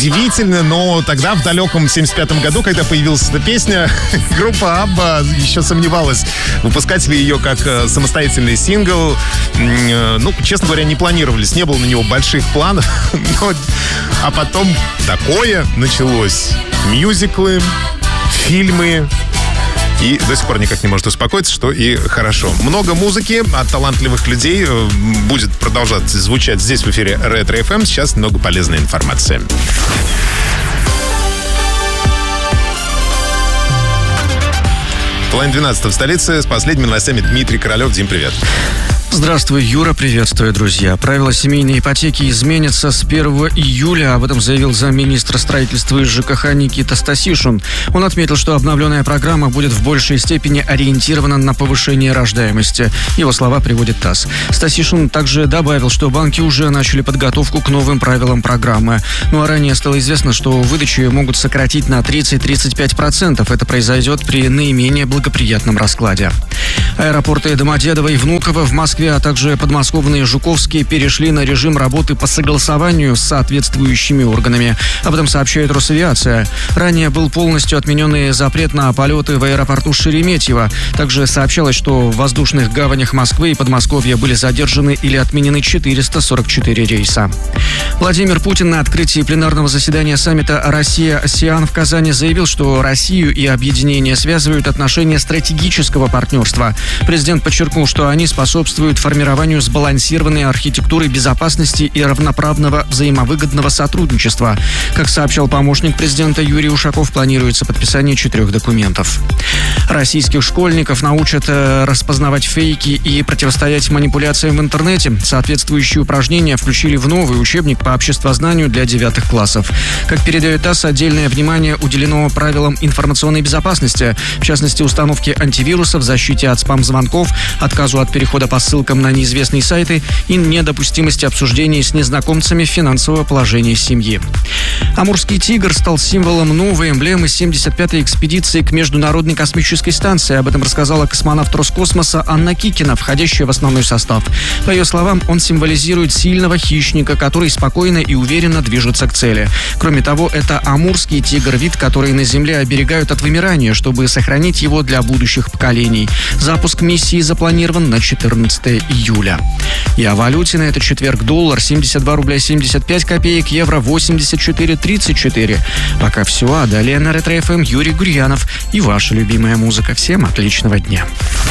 удивительно, но тогда, в далеком 75-м году, когда появилась эта песня, группа Абба еще сомневалась, выпускать ли ее как самостоятельный сингл. Ну, честно говоря, не планировались, не было на него больших планов. А потом такое началось. Мюзиклы, фильмы. И до сих пор никак не может успокоиться, что и хорошо. Много музыки от талантливых людей будет продолжать звучать здесь в эфире Ретро FM. Сейчас много полезной информации. Половина 12 в столице. С последними новостями Дмитрий Королев. Дим, привет. Здравствуй, Юра, приветствую, друзья. Правила семейной ипотеки изменятся с 1 июля. Об этом заявил замминистра строительства и ЖКХ Никита Стасишин. Он отметил, что обновленная программа будет в большей степени ориентирована на повышение рождаемости. Его слова приводит ТАСС. Стасишин также добавил, что банки уже начали подготовку к новым правилам программы. Ну а ранее стало известно, что выдачи могут сократить на 30-35%. Это произойдет при наименее благоприятном раскладе. Аэропорты Домодедово и Внуково в Москве, а также подмосковные и Жуковские перешли на режим работы по согласованию с соответствующими органами. Об этом сообщает Росавиация. Ранее был полностью отменен запрет на полеты в аэропорту Шереметьево. Также сообщалось, что в воздушных гаванях Москвы и Подмосковья были задержаны или отменены 444 рейса. Владимир Путин на открытии пленарного заседания саммита «Россия-АСЕАН» в Казани заявил, что Россию и объединение связывают отношения стратегического партнерства. Президент подчеркнул, что они способствуют формированию сбалансированной архитектуры безопасности и равноправного взаимовыгодного сотрудничества. Как сообщал помощник президента Юрий Ушаков, планируется подписание 4 документов. Российских школьников научат распознавать фейки и противостоять манипуляциям в интернете. Соответствующие упражнения включили в новый учебник по обществознанию для 9 классов. Как передает ТАСС, отдельное внимание уделено правилам информационной безопасности, в частности, установке антивирусов, защите от спам-звонков, отказу от перехода по ссылкам на неизвестные сайты и недопустимости обсуждений с незнакомцами финансового положения семьи. Амурский «Тигр» стал символом новой эмблемы 75-й экспедиции к Международной космической станции. Об этом рассказала космонавт Роскосмоса Анна Кикина, входящая в основной состав. По ее словам, он символизирует сильного хищника, который спокойно и уверенно движется к цели. Кроме того, это амурский тигр, вид, который на Земле оберегают от вымирания, чтобы сохранить его для будущих поколений. Запуск миссии запланирован на 14 июля. И о валюте на этот четверг: доллар 72 рубля 75 копеек, евро 84,34. Пока все, а далее на Ретро FM Юрий Гурьянов и ваша любимая музыка. Всем отличного дня.